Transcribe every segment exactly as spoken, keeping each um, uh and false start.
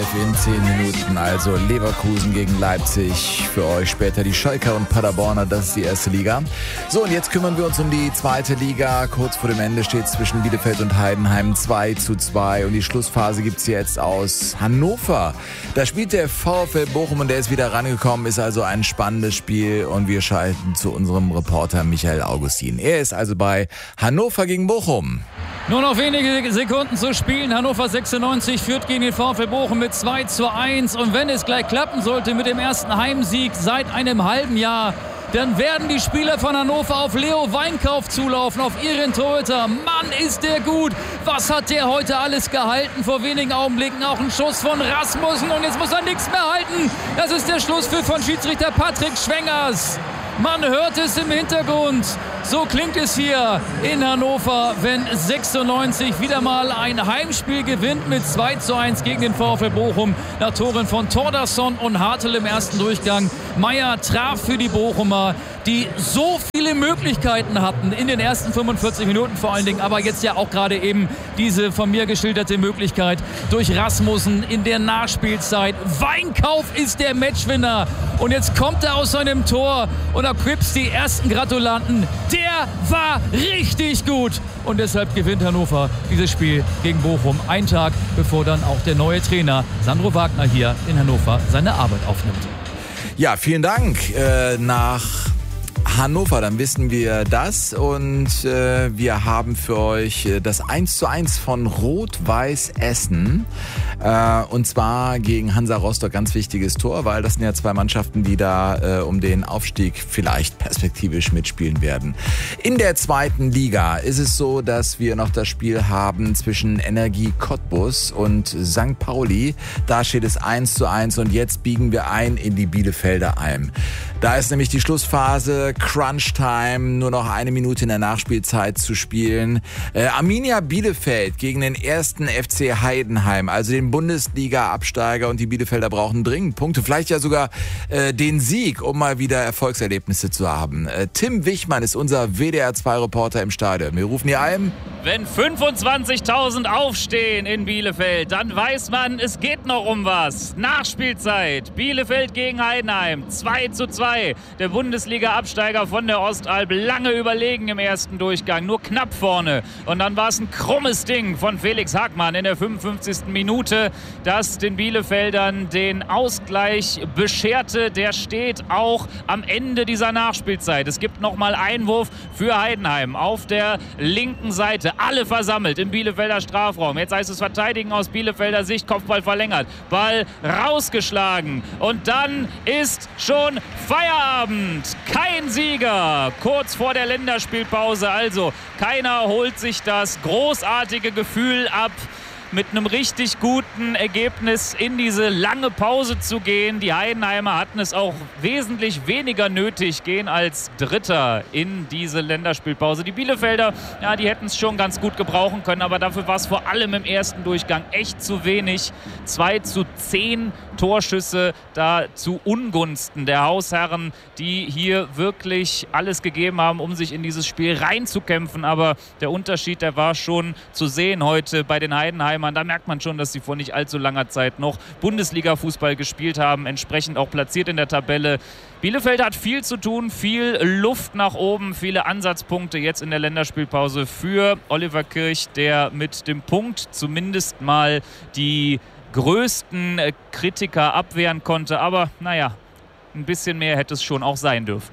elf in zehn Minuten, also Leverkusen gegen Leipzig. Für euch später die Schalker und Paderborner, das ist die erste Liga. So, und jetzt kümmern wir uns um die zweite Liga. Kurz vor dem Ende steht es zwischen Bielefeld und Heidenheim zwei zu zwei. Und die Schlussphase gibt es jetzt aus Hannover. Da spielt der VfL Bochum und der ist wieder rangekommen. Ist also ein spannendes Spiel. Und wir schalten zu unserem Reporter Michael Augustin. Er ist also bei Hannover gegen Bochum. Nur noch wenige Sekunden zu spielen. Hannover sechsundneunzig führt gegen den VfL Bochum mit zwei zu eins. Und wenn es gleich klappen sollte mit dem ersten Heimsieg seit einem halben Jahr, dann werden die Spieler von Hannover auf Leo Weinkauf zulaufen, auf ihren Torhüter. Mann, ist der gut. Was hat der heute alles gehalten? Vor wenigen Augenblicken auch ein Schuss von Rasmussen. Und jetzt muss er nichts mehr halten. Das ist der Schlusspfiff von Schiedsrichter Patrick Schwengers. Man hört es im Hintergrund. So klingt es hier in Hannover, wenn sechsundneunzig wieder mal ein Heimspiel gewinnt mit zwei zu eins gegen den VfL Bochum. Nach Toren von Thordarson und Hartl im ersten Durchgang. Meier traf für die Bochumer, die so viele Möglichkeiten hatten in den ersten fünfundvierzig Minuten vor allen Dingen. Aber jetzt ja auch gerade eben diese von mir geschilderte Möglichkeit durch Rasmussen in der Nachspielzeit. Weinkauf ist der Matchwinner. Und jetzt kommt er aus seinem Tor und da gibt's die ersten Gratulanten. Der war richtig gut. Und deshalb gewinnt Hannover dieses Spiel gegen Bochum. Einen Tag bevor dann auch der neue Trainer Sandro Wagner hier in Hannover seine Arbeit aufnimmt. Ja, vielen Dank äh, nach Hannover, dann wissen wir das und äh, wir haben für euch das eins zu eins von Rot-Weiß Essen äh, und zwar gegen Hansa Rostock, ganz wichtiges Tor, weil das sind ja zwei Mannschaften, die da äh, um den Aufstieg vielleicht perspektivisch mitspielen werden. In der zweiten Liga ist es so, dass wir noch das Spiel haben zwischen Energie Cottbus und Sankt Pauli. Da steht es eins zu eins und jetzt biegen wir ein in die Bielefelder Alm. Da ist nämlich die Schlussphase, Crunch Time, nur noch eine Minute in der Nachspielzeit zu spielen. Äh, Arminia Bielefeld gegen den ersten F C Heidenheim, also den Bundesliga-Absteiger, und die Bielefelder brauchen dringend Punkte, vielleicht ja sogar äh, den Sieg, um mal wieder Erfolgserlebnisse zu haben. Äh, Tim Wichmann ist unser W D R zwei Reporter im Stadion. Wir rufen die Alm. Wenn fünfundzwanzigtausend aufstehen in Bielefeld, dann weiß man, es geht noch um was. Nachspielzeit, Bielefeld gegen Heidenheim, zwei zu zwei. Der Bundesliga-Absteiger von der Ostalb, lange überlegen im ersten Durchgang, nur knapp vorne. Und dann war es ein krummes Ding von Felix Hagmann in der fünfundfünfzigsten Minute, das den Bielefeldern den Ausgleich bescherte. Der steht auch am Ende dieser Nachspielzeit. Es gibt nochmal Einwurf für Heidenheim auf der linken Seite. Alle versammelt im Bielefelder Strafraum. Jetzt heißt es verteidigen aus Bielefelder Sicht, Kopfball verlängert, Ball rausgeschlagen. Und dann ist schon Feierabend. Kein Sieger. Kurz vor der Länderspielpause. Also keiner holt sich das großartige Gefühl ab, mit einem richtig guten Ergebnis in diese lange Pause zu gehen. Die Heidenheimer hatten es auch wesentlich weniger nötig, gehen als Dritter in diese Länderspielpause. Die Bielefelder, ja, die hätten es schon ganz gut gebrauchen können, aber dafür war es vor allem im ersten Durchgang echt zu wenig. zwei zu zehn Torschüsse da zu Ungunsten der Hausherren, die hier wirklich alles gegeben haben, um sich in dieses Spiel reinzukämpfen. Aber der Unterschied, der war schon zu sehen heute bei den Heidenheimern. Da merkt man schon, dass sie vor nicht allzu langer Zeit noch Bundesliga-Fußball gespielt haben, entsprechend auch platziert in der Tabelle. Bielefeld hat viel zu tun, viel Luft nach oben, viele Ansatzpunkte jetzt in der Länderspielpause für Oliver Kirch, der mit dem Punkt zumindest mal die größten Kritiker abwehren konnte. Aber naja, ein bisschen mehr hätte es schon auch sein dürfen.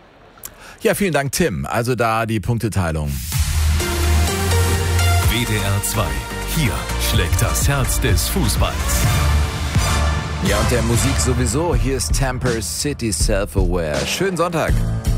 Ja, vielen Dank, Tim. Also da die Punkteteilung. W D R zwei. Hier schlägt das Herz des Fußballs. Ja, und der Musik sowieso. Hier ist Tamper City Self-Aware. Schönen Sonntag.